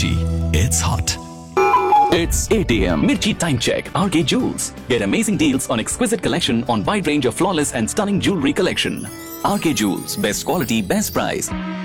Mirchi, it's hot. It's 8 a.m. Mirchi time check. RK Jewels. Get amazing deals on exquisite collection on wide range of flawless and stunning jewelry collection. RK Jewels. Best quality, best price.